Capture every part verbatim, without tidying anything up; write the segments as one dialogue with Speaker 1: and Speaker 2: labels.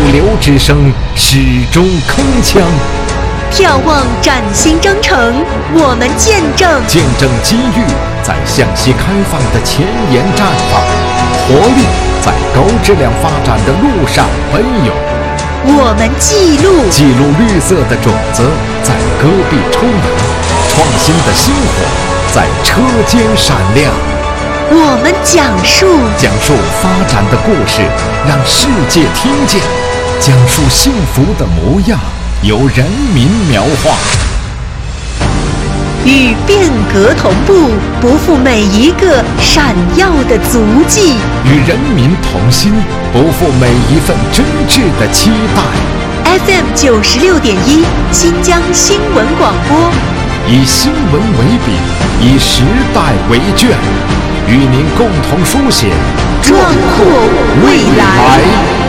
Speaker 1: 流之声始终铿锵。
Speaker 2: 眺望崭新征程，我们见证
Speaker 1: 见证机遇在向西开放的前沿绽放，活力在高质量发展的路上奔涌。
Speaker 2: 我们记录
Speaker 1: 记录绿色的种子在戈壁充盈，创新的星火在车间闪亮。
Speaker 2: 我们讲述
Speaker 1: 讲述发展的故事，让世界听见，讲述幸福的模样，由人民描画。
Speaker 2: 与变革同步，不负每一个闪耀的足迹；
Speaker 1: 与人民同心，不负每一份真挚的期待。
Speaker 2: F M 九十六点一，新疆新闻广播，
Speaker 1: 以新闻为笔，以时代为卷，与您共同书写
Speaker 2: 壮阔未来。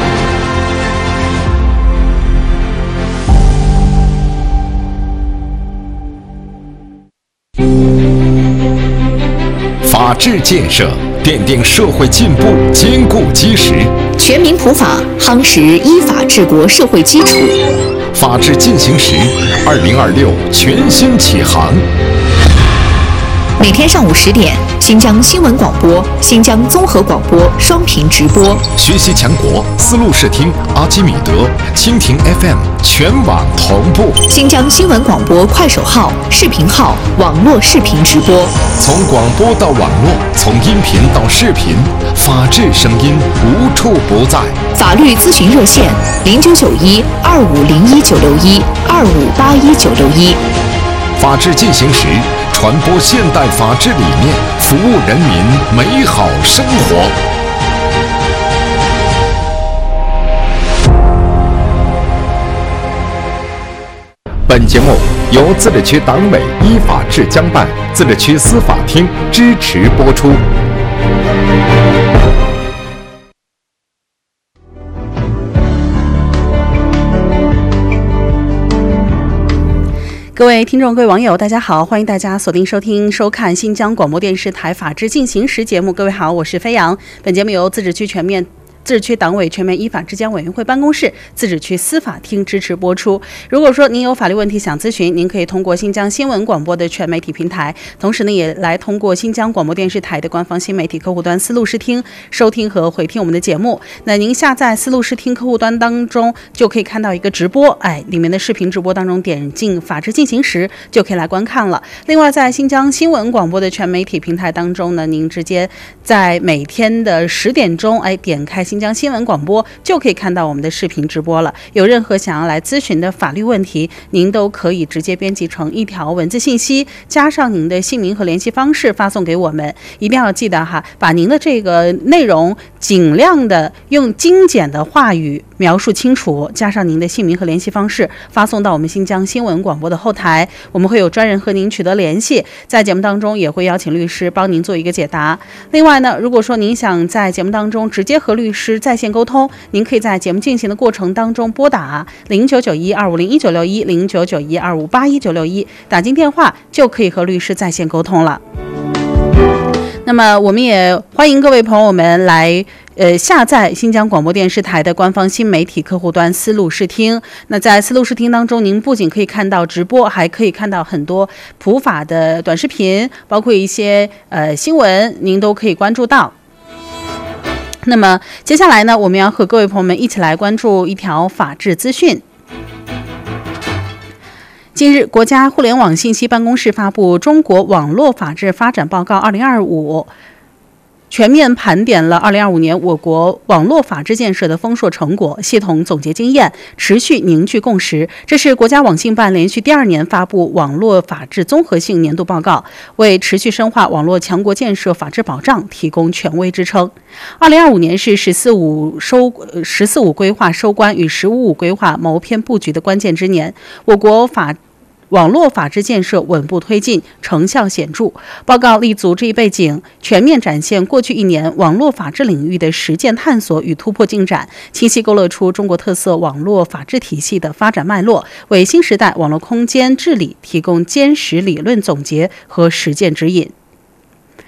Speaker 1: 法治建设奠定社会进步坚固基石，
Speaker 3: 全民普法夯实依法治国社会基础。
Speaker 1: 法治进行时，二零二六全新启航。
Speaker 3: 每天上午十点，新疆新闻广播、新疆综合广播双频直播。
Speaker 1: 学习强国，丝路视听、阿基米德、蜻蜓 F M 全网同步。
Speaker 3: 新疆新闻广播快手号、视频号、网络视频直播。
Speaker 1: 从广播到网络，从音频到视频，法治声音无处不在。
Speaker 3: 法律咨询热线：零九九一二五零一九六一二五八一九六一。
Speaker 1: 法治进行时，传播现代法治理念，服务人民美好生活。本节目由自治区党委依法治疆办、自治区司法厅支持播出。
Speaker 4: 各位听众、各位网友，大家好，欢迎大家锁定收听、收看新疆广播电视台法治进行时节目。各位好，我是飞扬。本节目由自治区全面自治区党委全面依法治疆委员会办公室、自治区司法厅支持播出。如果说您有法律问题想咨询，您可以通过新疆新闻广播的全媒体平台，同时呢也来通过新疆广播电视台的官方新媒体客户端丝路视听收听和回听我们的节目。那您下载丝路视听客户端当中就可以看到一个直播，哎，里面的视频直播当中点进法治进行时就可以来观看了。另外在新疆新闻广播的全媒体平台当中呢，您直接在每天的十点钟，哎，点开新疆新闻广播就可以看到我们的视频直播了。有任何想要来咨询的法律问题，您都可以直接编辑成一条文字信息，加上您的姓名和联系方式发送给我们。一定要记得哈，把您的这个内容尽量的用精简的话语描述清楚，加上您的姓名和联系方式发送到我们新疆新闻广播的后台，我们会有专人和您取得联系。在节目当中也会邀请律师帮您做一个解答。另外呢，如果说您想在节目当中直接和律师在线沟通，您可以在节目进行的过程当中拨打零九九一二五零一九六一零九九一二五八一九六一，打进电话就可以和律师在线沟通了。那么我们也欢迎各位朋友们来呃下载新疆广播电视台的官方新媒体客户端丝路视听。那在丝路视听当中，您不仅可以看到直播，还可以看到很多普法的短视频，包括一些呃新闻，您都可以关注到。那么接下来呢，我们要和各位朋友们一起来关注一条法治资讯。近日，国家互联网信息办公室发布《中国网络法治发展报告二零二五》，全面盘点了二零二五年我国网络法治建设的丰硕成果，系统总结经验，持续凝聚共识。这是国家网信办连续第二年发布网络法治综合性年度报告，为持续深化网络强国建设法治保障提供权威支撑。二零二五年是“十四五”收“十四五”规划收官与“十五五”规划谋篇布局的关键之年，我国法网络法治建设稳步推进，成效显著。报告立足这一背景，全面展现过去一年网络法治领域的实践探索与突破进展，清晰勾勒出中国特色网络法治体系的发展脉络，为新时代网络空间治理提供坚实理论总结和实践指引。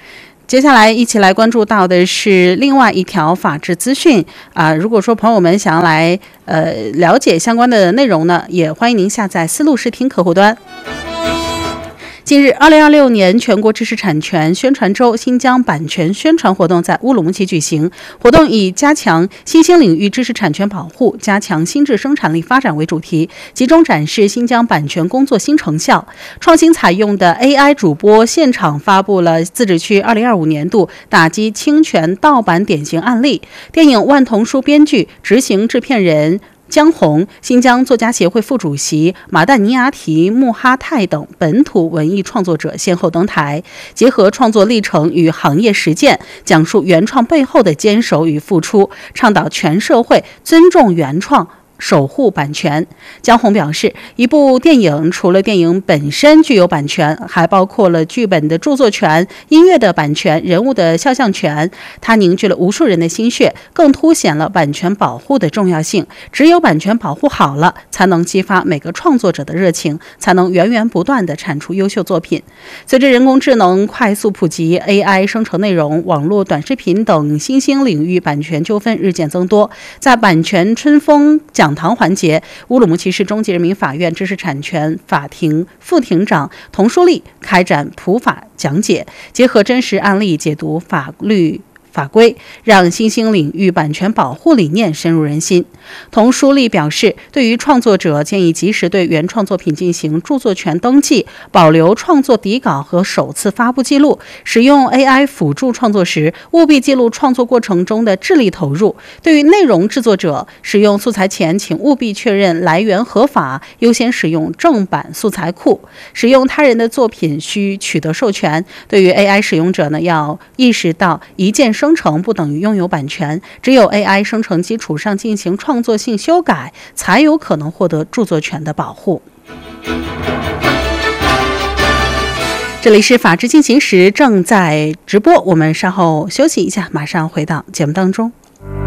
Speaker 4: 接下来一起来关注到的是另外一条法治资讯啊。如果说朋友们想要来呃了解相关的内容呢，也欢迎您下载思路视听客户端。近日，二零二六年全国知识产权宣传周新疆版权宣传活动在乌鲁木齐举行。活动以加强新兴领域知识产权保护、加强新质生产力发展为主题，集中展示新疆版权工作新成效。创新采用的 A I 主播现场发布了自治区二零二五年度打击侵权盗版典型案例。电影《万童书》编剧、执行制片人江红、新疆作家协会副主席马旦尼亚提穆哈泰等本土文艺创作者先后登台，结合创作历程与行业实践，讲述原创背后的坚守与付出，倡导全社会尊重原创，守护版权。江红表示，一部电影除了电影本身具有版权，还包括了剧本的著作权、音乐的版权、人物的肖像权。它凝聚了无数人的心血，更凸显了版权保护的重要性。只有版权保护好了，才能激发每个创作者的热情，才能源源不断地产出优秀作品。随着人工智能快速普及， A I 生成内容、网络短视频等新兴领域版权纠纷日渐增多。在版权春风讲堂环节，乌鲁木齐市中级人民法院知识产权法庭副庭长童书丽开展普法讲解，结合真实案例解读法律法规，让新兴领域版权保护理念深入人心。童书丽表示，对于创作者建议及时对原创作品进行著作权登记，保留创作底稿和首次发布记录。使用 A I 辅助创作时，务必记录创作过程中的智力投入。对于内容制作者，使用素材前请务必确认来源合法，优先使用正版素材库。使用他人的作品需取得授权。对于 A I 使用者呢，要意识到一键生成不等于拥有版权，只有 A I 生成基础上进行创作性修改，才有可能获得著作权的保护。这里是法治进行时正在直播，我们稍后休息一下，马上回到节目当中。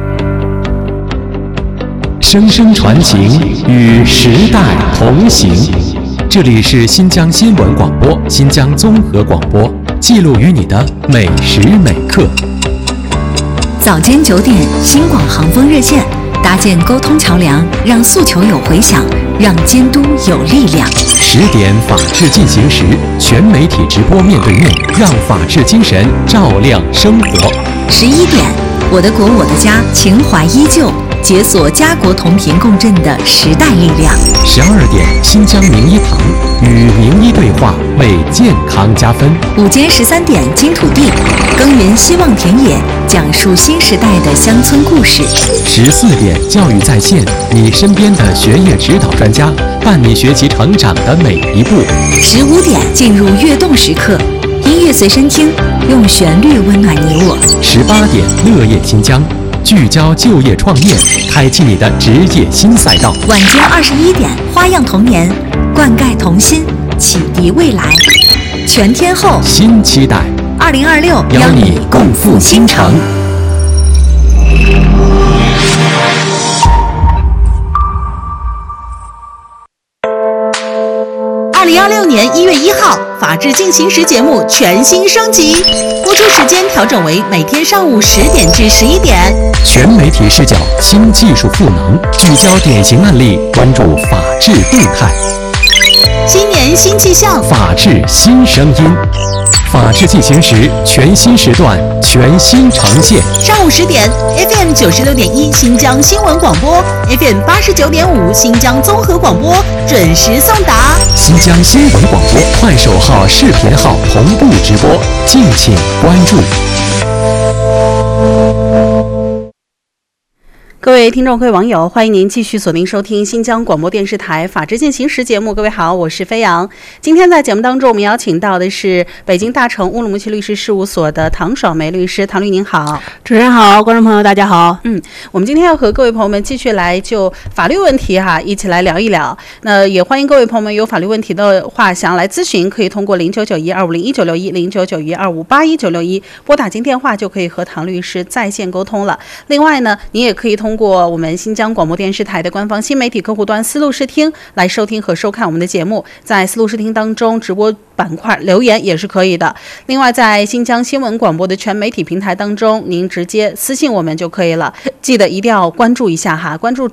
Speaker 1: 声声传情，与时代同行。这里是新疆新闻广播、新疆综合广播，记录于你的每时每刻。
Speaker 3: 早间九点，新广航风热线搭建沟通桥梁，让诉求有回响，让监督有力量。
Speaker 1: 十点，法治进行时，全媒体直播面对面，让法治精神照亮生活。
Speaker 3: 十一点，我的国我的家，情怀依旧，解锁家国同频共振的时代力量。
Speaker 1: 十二点，新疆名医堂与名医对话，为健康加分。
Speaker 3: 午间十三点，金土地耕耘希望田野，讲述新时代的乡村故事。
Speaker 1: 十四点，教育在线，你身边的学业指导专家，伴你学习成长的每一步。
Speaker 3: 十五点，进入跃动时刻，音乐随身听，用旋律温暖你我。
Speaker 1: 十八点，乐业新疆，聚焦就业创业，开启你的职业新赛道。
Speaker 3: 晚间二十一点，花样童年，灌溉童心，启迪未来。全天候
Speaker 1: 新期待，
Speaker 3: 二零二六
Speaker 1: 邀你共赴新城。
Speaker 2: 二零二六年一月一号，《法治进行时》节目全新升级，播出时间调整为每天上午十点至十一点。
Speaker 1: 全媒体视角，新技术赋能，聚焦典型案例，关注法治动态。
Speaker 2: 新年新气象，
Speaker 1: 法治新声音。法治进行时全新时段，全新呈现。
Speaker 2: 上午十点 ，F M 九十六点一新疆新闻广播 ，F M 八十九点五新疆综合广播准时送达。
Speaker 1: 新疆新闻广播快手号、视频号同步直播，敬请关注。
Speaker 4: 各位听众、各位网友，欢迎您继续锁定收听新疆广播电视台《法治进行时》节目。各位好，我是飞扬。今天在节目当中，我们邀请到的是北京大成乌鲁木齐律师事务所的唐爽梅律师。唐律您好。
Speaker 5: 主持人好，观众朋友大家好。
Speaker 4: 嗯，我们今天要和各位朋友们继续来就法律问题哈，一起来聊一聊。那也欢迎各位朋友们有法律问题的话，想要来咨询，可以通过零九九一二五零一九六一零九九一二五八一九六一拨打进电话，就可以和唐律师在线沟通了。另外呢，您也可以通通过我们新疆广播电视台的官方新媒体客户端思路视听来收听和收看我们的节目，在思路视听当中直播板块留言也是可以的。另外，在新疆新闻广播的全媒体平台当中，您直接私信我们就可以了。记得一定要关注一下哈，关注